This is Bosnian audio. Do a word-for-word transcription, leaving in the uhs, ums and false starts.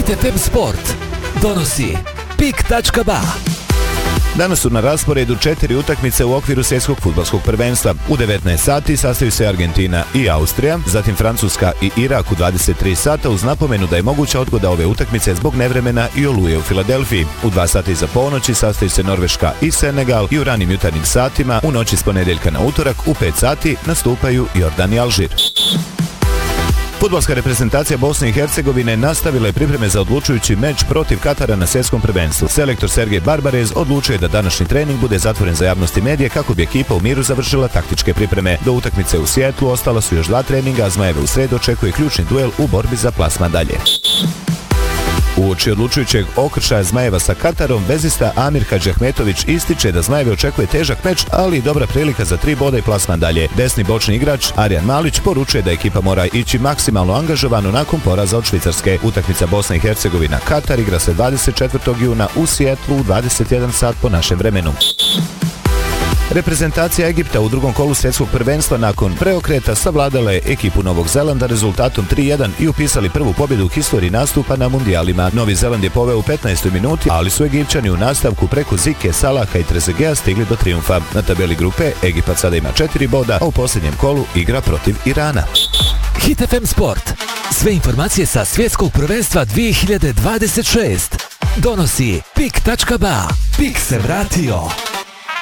Hit F M Sport donosi pik tačka ba. Danas su na rasporedu četiri utakmice u okviru svjetskog fudbalskog prvenstva. U devetnaest sati sastaju se Argentina i Austrija, zatim Francuska i Irak u dvadeset tri sata uz napomenu da je moguća odgoda ove utakmice zbog nevremena i oluje u Filadelfiji. U dva sata iza ponoći sastaju se Norveška i Senegal i u ranim jutarnjim satima u noći s ponedjeljka na utorak u pet sati nastupaju Jordan i Alžir. Fudbalska reprezentacija Bosne i Hercegovine nastavila je pripreme za odlučujući meč protiv Katara na svjetskom prvenstvu. Selektor Sergej Barbarez odlučio je da današnji trening bude zatvoren za javnost i medije kako bi ekipa u miru završila taktičke pripreme. Do utakmice u Sijetlu ostala su još dva treninga, a Zmajeve u sredu očekuje ključni duel u borbi za plasman dalje. Uoči odlučujućeg okršaja Zmajeva sa Katarom, vezista Amir Hadžehmetović ističe da Zmajeve očekuje težak meč, ali i dobra prilika za tri boda i plasman dalje. Desni bočni igrač Arjan Malić poručuje da ekipa mora ići maksimalno angažovano nakon poraza od Švicarske. Utakmica Bosna i Hercegovina Katar igra se dvadeset četvrtog juna u Sijetlu u dvadeset jedan sat po našem vremenu. Reprezentacija Egipta u drugom kolu svjetskog prvenstva nakon preokreta savladala je ekipu Novog Zelanda rezultatom tri jedan i upisali prvu pobjedu u historiji nastupa na mundijalima. Novi Zeland je poveo u petnaestoj minuti, ali su Egipćani u nastavku preko Zike, Salaha i Trezegea stigli do trijumfa. Na tabeli grupe Egipat sada ima četiri boda, a u posljednjem kolu igra protiv Irana. Hit F M Sport. Sve informacije sa svjetskog prvenstva dvije hiljade dvadeset šest donosi pik tačka ba. Pik se vratio.